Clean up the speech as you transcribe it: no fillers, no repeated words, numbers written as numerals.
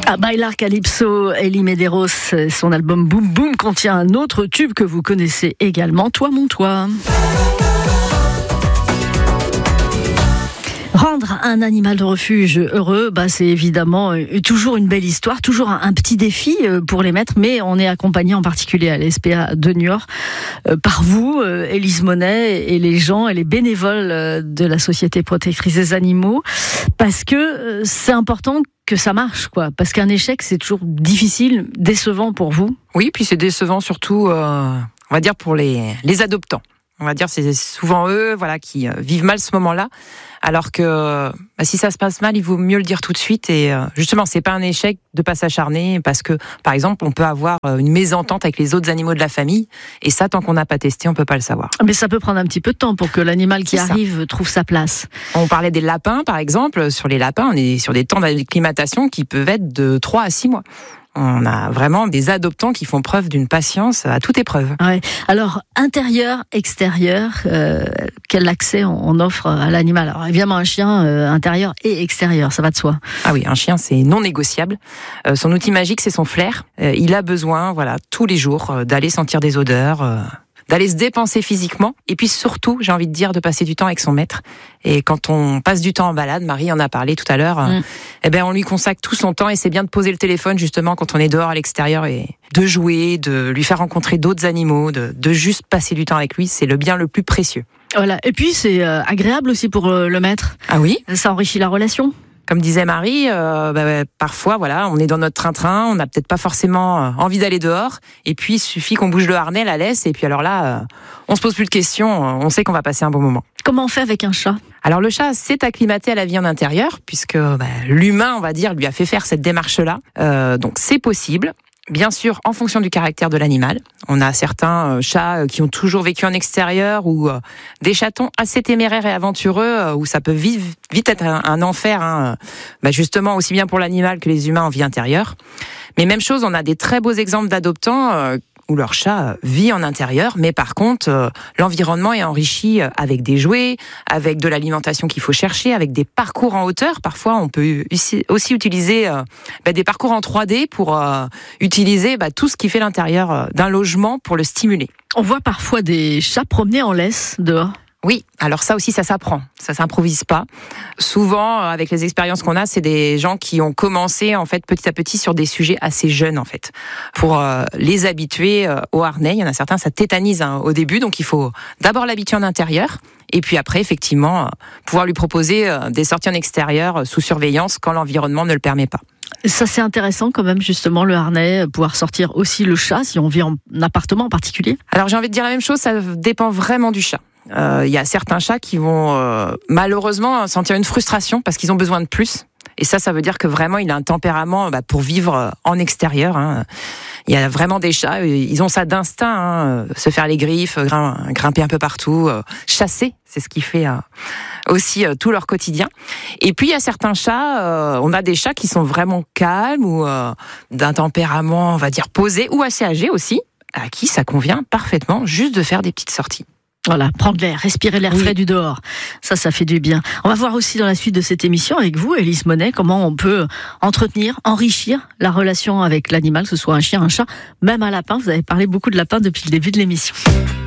Ah, Bailar Calypso, Elie Medeiros, son album Boom Boom contient un autre tube que vous connaissez également, Toi mon toi. Rendre un animal de refuge heureux, c'est évidemment toujours une belle histoire, toujours un petit défi pour les maîtres, mais on est accompagné en particulier à l'SPA de Niort par vous, Élise Monet, et les gens et les bénévoles de la Société protectrice des animaux, parce que c'est important que ça marche, quoi. Parce qu'un échec, c'est toujours difficile, décevant pour vous. Oui, puis c'est décevant surtout, on va dire, pour les adoptants. On va dire, c'est souvent eux, qui vivent mal ce moment-là. Alors que si ça se passe mal, il vaut mieux le dire tout de suite. Et justement, c'est pas un échec de pas s'acharner, parce que, par exemple, on peut avoir une mésentente avec les autres animaux de la famille. Et ça, tant qu'on n'a pas testé, on peut pas le savoir. Mais ça peut prendre un petit peu de temps pour que l'animal qui arrive trouve sa place. On parlait des lapins, par exemple. Sur les lapins, on est sur des temps d'acclimatation qui peuvent être de 3 à 6 mois. On a vraiment des adoptants qui font preuve d'une patience à toute épreuve. Ouais. Alors, intérieur, extérieur, quel accès on offre à l'animal? Alors, évidemment, un chien, intérieur et extérieur, ça va de soi. Ah oui, un chien, c'est non négociable. Son outil magique, c'est son flair. Il a besoin, tous les jours, d'aller sentir des odeurs, d'aller se dépenser physiquement, et puis surtout, j'ai envie de dire, de passer du temps avec son maître. Et quand on passe du temps en balade, Marie en a parlé tout à l'heure, on lui consacre tout son temps, et c'est bien de poser le téléphone justement quand on est dehors à l'extérieur, et de jouer, de lui faire rencontrer d'autres animaux, de juste passer du temps avec lui, c'est le bien le plus précieux. Voilà. Et puis c'est agréable aussi pour le maître. Ah oui ? Ça enrichit la relation. Comme disait Marie, parfois, on est dans notre train-train, on n'a peut-être pas forcément envie d'aller dehors, et puis il suffit qu'on bouge le harnais, la laisse, et puis alors là, on se pose plus de questions, on sait qu'on va passer un bon moment. Comment on fait avec un chat ? Alors le chat s'est acclimaté à la vie en intérieur, puisque l'humain, on va dire, lui a fait faire cette démarche-là, donc c'est possible. Bien sûr, en fonction du caractère de l'animal. On a certains chats qui ont toujours vécu en extérieur, ou des chatons assez téméraires et aventureux, où ça peut vite être un enfer, justement aussi bien pour l'animal que les humains en vie intérieure. Mais même chose, on a des très beaux exemples d'adoptants où leur chat vit en intérieur, mais par contre, l'environnement est enrichi avec des jouets, avec de l'alimentation qu'il faut chercher, avec des parcours en hauteur. Parfois, on peut aussi utiliser des parcours en 3D pour utiliser tout ce qui fait l'intérieur d'un logement pour le stimuler. On voit parfois des chats promener en laisse dehors. Oui, alors ça aussi, ça s'apprend, ça s'improvise pas. Souvent, avec les expériences qu'on a, c'est des gens qui ont commencé en fait petit à petit sur des sujets assez jeunes en fait, pour les habituer au harnais. Il y en a certains, ça tétanise au début, donc il faut d'abord l'habituer en intérieur, et puis après, effectivement, pouvoir lui proposer des sorties en extérieur sous surveillance quand l'environnement ne le permet pas. Ça, c'est intéressant quand même, justement, le harnais, pouvoir sortir aussi le chat, si on vit en appartement en particulier. Alors j'ai envie de dire la même chose, ça dépend vraiment du chat. Il y a certains chats qui vont malheureusement sentir une frustration parce qu'ils ont besoin de plus. Et ça veut dire que vraiment il a un tempérament pour vivre en extérieur. Il y a vraiment des chats, ils ont ça d'instinct, se faire les griffes, grimper un peu partout, chasser, c'est ce qui fait aussi tout leur quotidien. Et puis il y a certains chats, on a des chats qui sont vraiment calmes ou d'un tempérament, on va dire, posé ou assez âgé aussi, à qui ça convient parfaitement juste de faire des petites sorties. Voilà, prendre l'air, respirer l'air frais du dehors. Ça fait du bien. On va voir aussi dans la suite de cette émission avec vous, Élise Monet, comment on peut entretenir, enrichir la relation avec l'animal, que ce soit un chien, un chat, même un lapin. Vous avez parlé beaucoup de lapins depuis le début de l'émission.